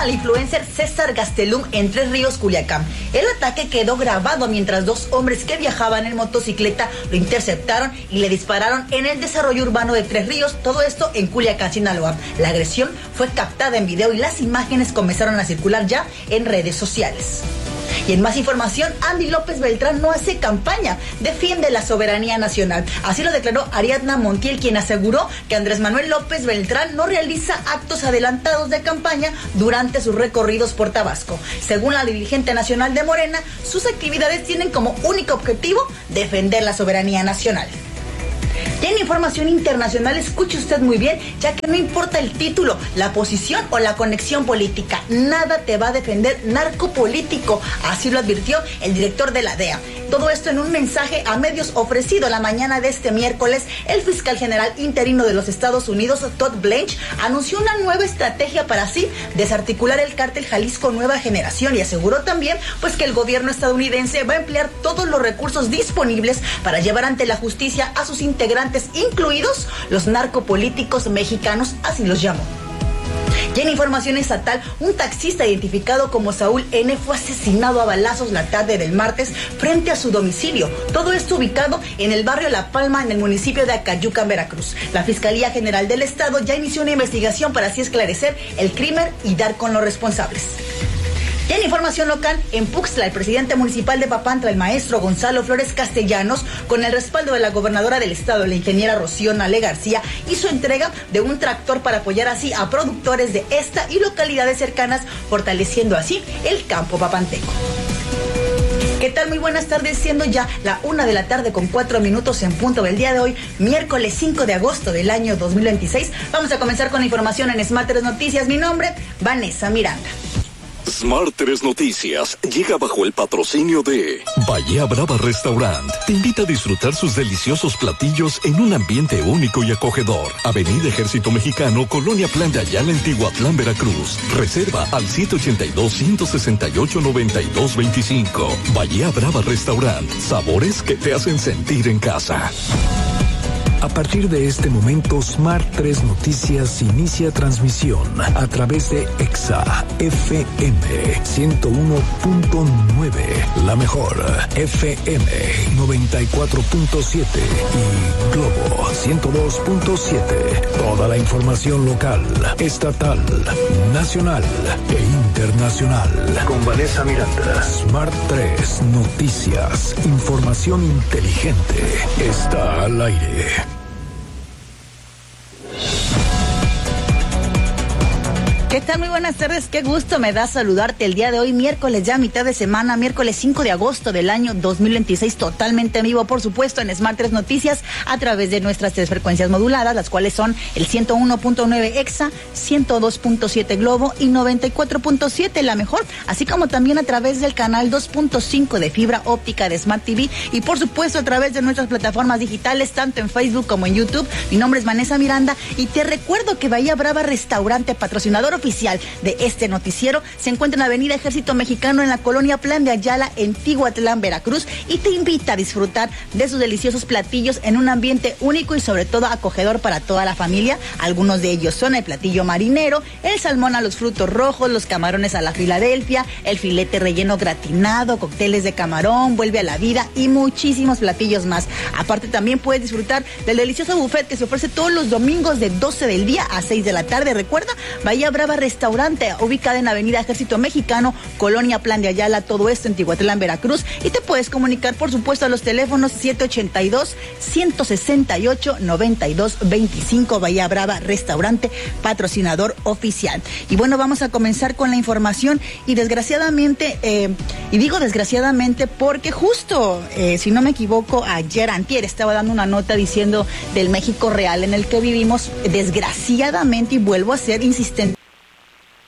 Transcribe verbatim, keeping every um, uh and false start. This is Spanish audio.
al influencer César Gastelum en Tres Ríos, Culiacán. El ataque quedó grabado mientras dos hombres que viajaban en motocicleta lo interceptaron y le dispararon en el desarrollo urbano de Tres Ríos, todo esto en Culiacán, Sinaloa. La agresión fue captada en video y las imágenes comenzaron a circular ya en redes sociales. Y en más información, Andy López Beltrán no hace campaña, defiende la soberanía nacional. Así lo declaró Ariadna Montiel, quien aseguró que Andrés Manuel López Beltrán no realiza actos adelantados de campaña durante sus recorridos por Tabasco. Según la dirigente nacional de Morena, sus actividades tienen como único objetivo defender la soberanía nacional. Y en información internacional, escuche usted muy bien, ya que no importa el título, la posición o la conexión política, nada te va a defender narcopolítico, así lo advirtió el director de la D E A. Todo esto en un mensaje a medios ofrecido la mañana de este miércoles. El fiscal general interino de los Estados Unidos, Todd Blanche, anunció una nueva estrategia para así desarticular el cártel Jalisco Nueva Generación y aseguró también pues que el gobierno estadounidense va a emplear todos los recursos disponibles para llevar ante la justicia a sus integrantes, incluidos los narcopolíticos mexicanos, así los llamó. Y en información estatal, un taxista identificado como Saúl N. fue asesinado a balazos la tarde del martes frente a su domicilio. Todo esto ubicado en el barrio La Palma, en el municipio de Acayucan, Veracruz. La Fiscalía General del Estado ya inició una investigación para así esclarecer el crimen y dar con los responsables. Y en información local, en Puxtla, el presidente municipal de Papantla, el maestro Gonzalo Flores Castellanos, con el respaldo de la gobernadora del estado, la ingeniera Rocío Nale García, hizo entrega de un tractor para apoyar así a productores de esta y localidades cercanas, fortaleciendo así el campo papanteco. ¿Qué tal? Muy buenas tardes, siendo ya la una de la tarde con cuatro minutos en punto del día de hoy, miércoles cinco de agosto del año dos mil veintiséis. Vamos a comenzar con la información en Smart tres Noticias. Mi nombre, Vanessa Miranda. Smart tres Noticias llega bajo el patrocinio de Bahía Brava Restaurant. Te invita a disfrutar sus deliciosos platillos en un ambiente único y acogedor. Avenida Ejército Mexicano, Colonia Plan de Ayala, en Tihuatlán, Veracruz. Reserva al siete ochenta y dos, ciento sesenta y ocho, noventa y dos veinticinco. Bahía Brava Restaurant. Sabores que te hacen sentir en casa. A partir de este momento, Smart tres Noticias inicia transmisión a través de Exa F M ciento uno punto nueve, la mejor F M noventa y cuatro punto siete y Globo ciento dos punto siete. Toda la información local, estatal, nacional e internacional. Con Vanessa Miranda. Smart tres Noticias. Información inteligente. Está al aire. ¿Qué tal? Muy buenas tardes, qué gusto me da saludarte el día de hoy, miércoles ya mitad de semana, miércoles cinco de agosto del año dos mil veintiséis, totalmente en vivo, por supuesto, en Smart tres Noticias, a través de nuestras tres frecuencias moduladas, las cuales son el ciento uno punto nueve Exa, ciento dos punto siete Globo y noventa y cuatro punto siete La Mejor, así como también a través del canal dos punto cinco de fibra óptica de Smart T V y por supuesto a través de nuestras plataformas digitales, tanto en Facebook como en YouTube. Mi nombre es Vanessa Miranda y te recuerdo que Bahía Brava Restaurante, patrocinador oficial de este noticiero, se encuentra en la Avenida Ejército Mexicano, en la Colonia Plan de Ayala, en Tihuatlán, Veracruz, y te invita a disfrutar de sus deliciosos platillos en un ambiente único y sobre todo acogedor para toda la familia. Algunos de ellos son el platillo marinero, el salmón a los frutos rojos, los camarones a la Filadelfia, el filete relleno gratinado, cócteles de camarón, vuelve a la vida y muchísimos platillos más. Aparte también puedes disfrutar del delicioso buffet que se ofrece todos los domingos de doce del día a seis de la tarde. Recuerda, Bahía Brava Restaurante, ubicada en Avenida Ejército Mexicano, Colonia Plan de Ayala, todo esto en Tihuatlán, Veracruz, y te puedes comunicar por supuesto a los teléfonos siete ochenta y dos, ciento sesenta y ocho, noventa y dos veinticinco. Bahía Brava Restaurante, patrocinador oficial. Y bueno, vamos a comenzar con la información y desgraciadamente, eh, y digo desgraciadamente porque justo, eh, si no me equivoco, ayer antier estaba dando una nota diciendo del México real en el que vivimos, desgraciadamente, y vuelvo a ser insistente,